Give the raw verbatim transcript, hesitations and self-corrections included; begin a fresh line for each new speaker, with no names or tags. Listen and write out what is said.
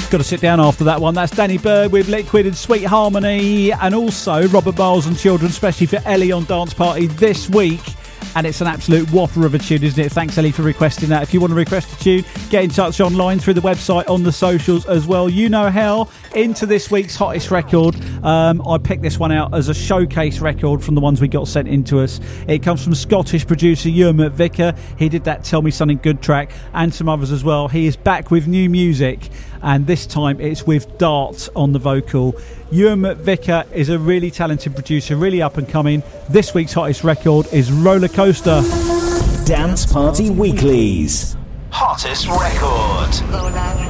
Got to sit down after that one. That's Danny Bird with Liquid and Sweet Harmony, and also Robert Miles and Children, especially for Ellie on Dance Party this week. And it's an absolute whopper of a tune, isn't it? Thanks, Ellie, for requesting that. If you want to request a tune, get in touch online through the website, on the socials as well. You know how. Into this week's hottest record. Um, I picked this one out as a showcase record from the ones we got sent in to us. It comes from Scottish producer Ewan McVicker. He did that Tell Me Something Good track and some others as well. He is back with new music, and this time it's with Dart on the vocal. Ewan McVicker is a really talented producer, really up and coming. This week's hottest record is Roller Coaster.
Dance Party Weeklies.
Hottest record.